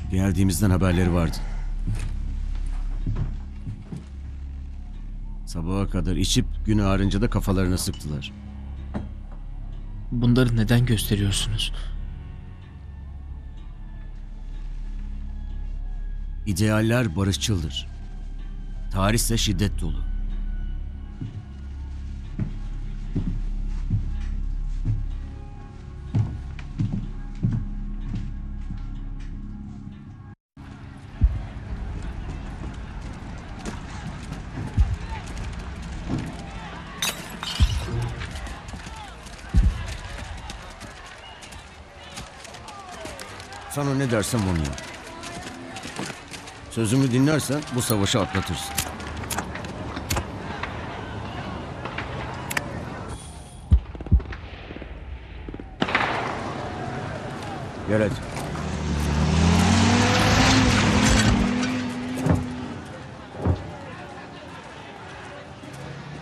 Geldiğimizden haberleri vardı. Sabaha kadar içip günü ağarınca da kafalarına sıktılar. Bunları neden gösteriyorsunuz? İdealler barışçıldır. Tarih ise şiddet dolu. Sana ne dersem onu yap. Sözümü dinlersen bu savaşı atlatırsın. Gel hadi.